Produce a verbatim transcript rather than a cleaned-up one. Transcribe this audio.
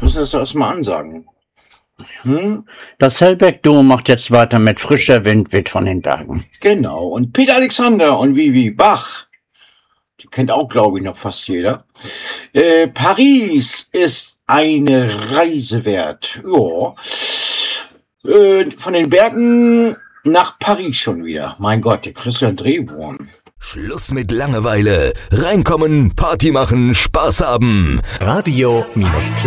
müssen das doch erstmal ansagen. Hm? Das Hellberg-Duo macht jetzt weiter mit Frischer Wind weht von den Bergen. Genau. Und Peter Alexander und Vivi Bach, die kennt auch, glaube ich, noch fast jeder. Äh, Paris ist eine Reise wert. Ja. Äh, von den Bergen nach Paris schon wieder. Mein Gott, der Christian Drehwurm. Schluss mit Langeweile. Reinkommen, Party machen, Spaß haben. Radio minus